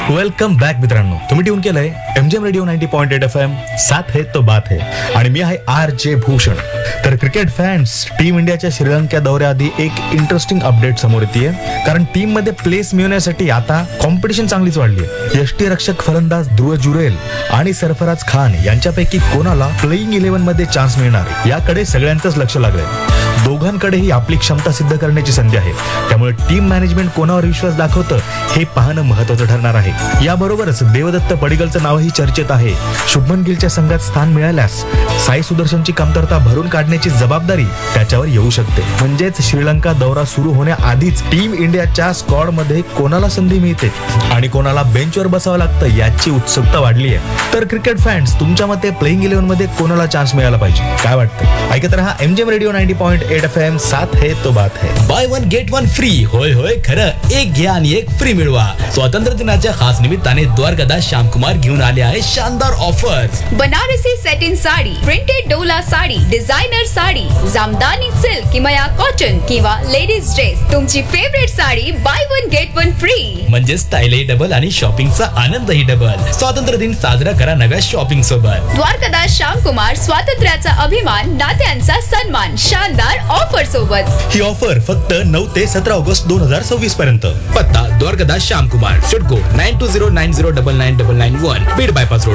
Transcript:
Welcome back मित्रांनो, तुम्ही tune केलंय एमजीएम रेडिओ 90.8 FM, साथ है तो बात है. आणि मी आहे RJ भूषण. तर क्रिकेट फॅन्स, टीम इंडियाच्या श्रीलंका दौऱ्याआधी एक इंटरेस्टिंग अपडेट समोर येते, कारण टीम मध्ये प्लेस मिळवण्यासाठी आता कॉम्पिटिशन चांगलीच वाढली आहे. यष्टीरक्षक फलंदाज ध्रुव जुरेल आणि सरफराज खान यांच्यापैकी कोणाला प्लेइंग 11 मध्ये चान्स मिळणार याकडे सगळ्यांचंच लक्ष लागलंय. दोघांकडेही आपली क्षमता सिद्ध करण्याची संधी आहे, त्यामुळे टीम मॅनेजमेंट कोणावर विश्वास दाखवतं हे पाहणं महत्त्वाचं ठरणार आहे. याबरोबरच देवदत्त पडिक्कलचं नावही चर्चेत आहे. शुभमन गिलच्या संघात स्थान मिळाल्यास साई सुदर्शनची कमतरता भरून काढण्याची जबाबदारी त्याच्यावर येऊ शकते. म्हणजेच श्रीलंका दौरा सुरू होण्याआधीच टीम इंडियाच्या स्क्वॉड मध्ये कोणाला संधी मिळते आणि कोणाला बेंचवर बसावं लागतं याची उत्सुकता वाढली आहे. तर क्रिकेट फॅन्स, तुमच्या मते प्लेइंग 11 मध्ये कोणाला चान्स मिळाला पाहिजे, काय वाटतं? ऐकत रहा एमजीएम रेडिओ 90.8 FM, साथ है तो बात है. By one get one free. होय होय खरं, एक घ्या आणि एक फ्री मिळवा. स्वातंत्र्य दिनाच्या खास निमित्ताने द्वारकादास श्यामकुमार घेऊन आले आहे शानदार offers. Banarasi satin sari, printed Dola sari, designer sari, jamdani silk किमया कॉटन किंवा लेडीज ड्रेस, तुमची favourite sari by one get one free. म्हणजे स्टाईलही डबल आणि शॉपिंगचा आनंदही डबल. स्वातंत्र्य दिन साजरा करा नव्या शॉपिंग सोबत. द्वारकादास श्यामकुमार, स्वातंत्र्याचा अभिमान, नात्यांचा सन्मान, शानदार ऑफर सोबत. ही ऑफर फक्त 9 ते 17 ऑगस्ट 2026 पर्यंत. पत्ता द्वारकादास श्यामकुमार, शुडको 9209099991, बीड बायपास रोड.